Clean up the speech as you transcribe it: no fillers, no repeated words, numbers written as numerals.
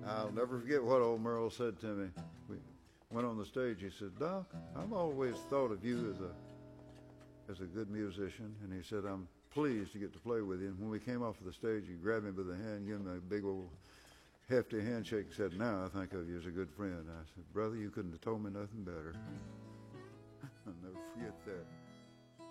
I'll never forget what old Merle said to me. We went on the stage. He said, "Doc, I've always thought of you as a good musician." And he said, "I'm pleased to get to play with you." And when we came off of the stage, he grabbed me by the hand, gave me a big old hefty handshake, and said, "Now I think of you as a good friend." I said, "Brother, you couldn't have told me nothing better." I'll never forget that.